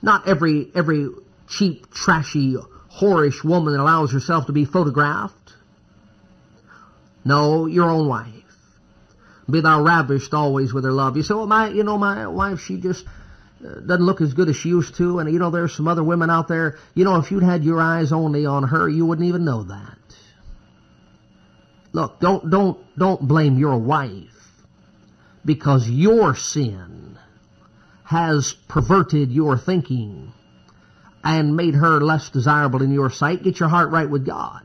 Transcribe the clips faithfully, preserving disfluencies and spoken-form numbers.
Not every, every cheap, trashy, whorish woman that allows herself to be photographed. No, your own wife. Be thou ravished always with her love. You say, well, my, you know, my wife, she just uh, doesn't look as good as she used to. And, you know, there's some other women out there. You know, if you'd had your eyes only on her, you wouldn't even know that. Look, don't, don't, don't blame your wife because your sin has perverted your thinking and made her less desirable in your sight. Get your heart right with God.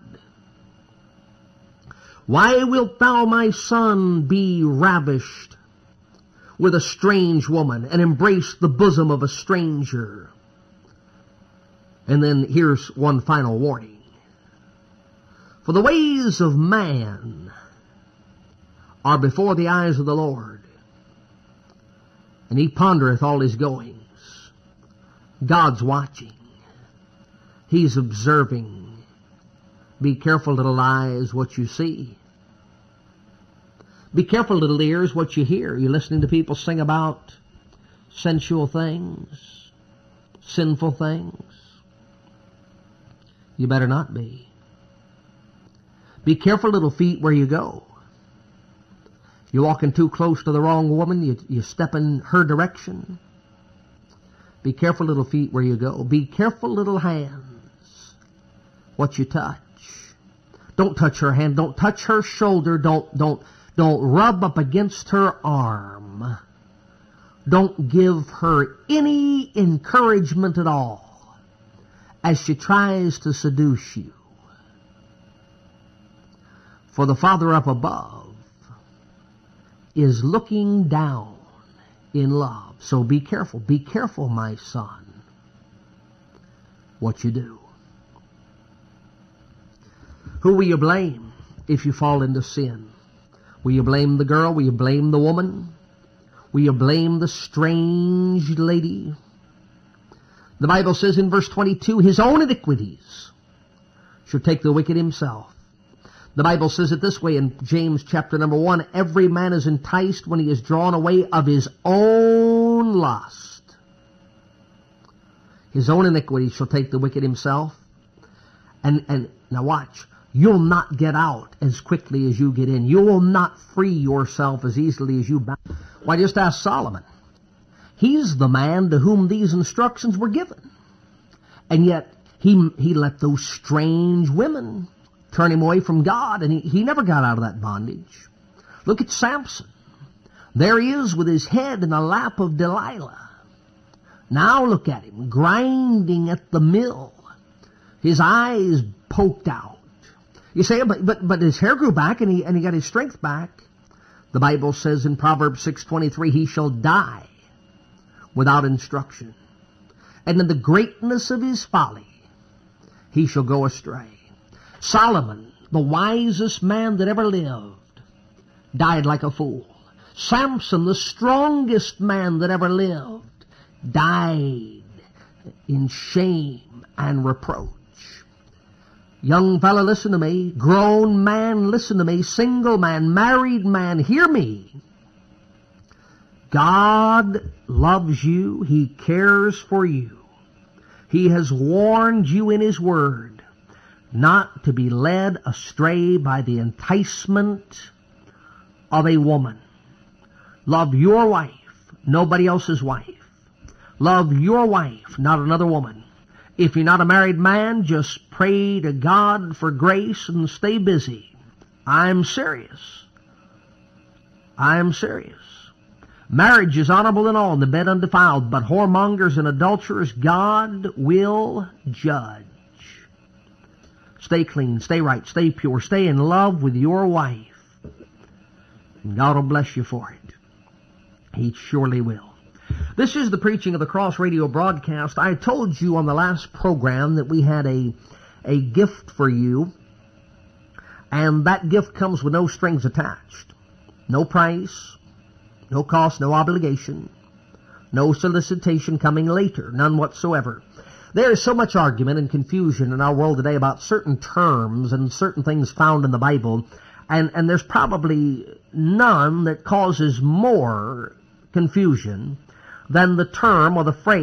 Why wilt thou, my son, be ravished with a strange woman and embrace the bosom of a stranger? And then here's one final warning. For the ways of man are before the eyes of the Lord, and he pondereth all his goings. God's watching. He's observing. Be careful, little eyes, what you see. Be careful, little ears, what you hear. You're listening to people sing about sensual things, sinful things. You better not be. Be careful, little feet, where you go. You're walking too close to the wrong woman. You, you step in her direction. Be careful, little feet, where you go. Be careful, little hands, what you touch. Don't touch her hand. Don't touch her shoulder. Don't, don't, don't rub up against her arm. Don't give her any encouragement at all as she tries to seduce you. For the Father up above is looking down in love. So be careful. Be careful, my son, what you do. Who will you blame if you fall into sin? Will you blame the girl? Will you blame the woman? Will you blame the strange lady? The Bible says in verse twenty-two, his own iniquities shall take the wicked himself. The Bible says it this way in James chapter number one, every man is enticed when he is drawn away of his own lust. His own iniquities shall take the wicked himself. And, and now watch. You'll not get out as quickly as you get in. You will not free yourself as easily as you bound. Why, just ask Solomon. He's the man to whom these instructions were given. And yet, he, he let those strange women turn him away from God, and he, he never got out of that bondage. Look at Samson. There he is with his head in the lap of Delilah. Now look at him, grinding at the mill. His eyes poked out. You say, but, but, but his hair grew back and he, and he got his strength back. The Bible says in Proverbs six twenty-three, he shall die without instruction. And in the greatness of his folly, he shall go astray. Solomon, the wisest man that ever lived, died like a fool. Samson, the strongest man that ever lived, died in shame and reproach. Young fella, listen to me. Grown man, listen to me. Single man, married man, hear me. God loves you. He cares for you. He has warned you in His Word not to be led astray by the enticement of a woman. Love your wife, nobody else's wife. Love your wife, not another woman. If you're not a married man, just pray to God for grace and stay busy. I'm serious. I'm serious. Marriage is honorable in all, and the bed undefiled, but whoremongers and adulterers God will judge. Stay clean, stay right, stay pure, stay in love with your wife. And God will bless you for it. He surely will. This is the preaching of the Cross Radio broadcast. I told you on the last program that we had a, a gift for you, and that gift comes with no strings attached. No price, no cost, no obligation, no solicitation coming later, none whatsoever. There is so much argument and confusion in our world today about certain terms and certain things found in the Bible, and, and there's probably none that causes more confusion than the term or the phrase